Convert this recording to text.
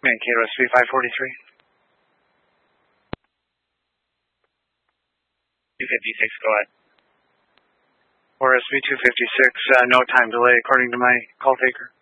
Mankato SV 543. 256, go ahead. Or SV 256, no time delay according to my call taker.